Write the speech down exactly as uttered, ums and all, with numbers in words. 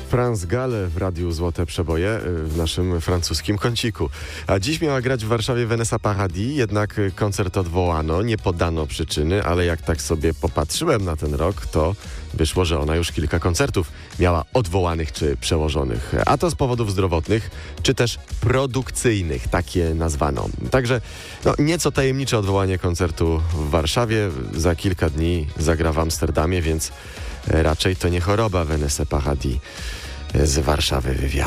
France Gall w Radiu Złote Przeboje w naszym francuskim kąciku. A dziś miała grać w Warszawie Vanessa Paradis, jednak koncert odwołano, nie podano przyczyny, ale jak tak sobie popatrzyłem na ten rok, to wyszło, że ona już kilka koncertów miała odwołanych czy przełożonych. A to z powodów zdrowotnych, czy też produkcyjnych, takie nazwano. Także no, nieco tajemnicze odwołanie koncertu w Warszawie. Za kilka dni zagra w Amsterdamie, więc raczej to nie choroba Vanessa Paradis z Warszawy wywiała.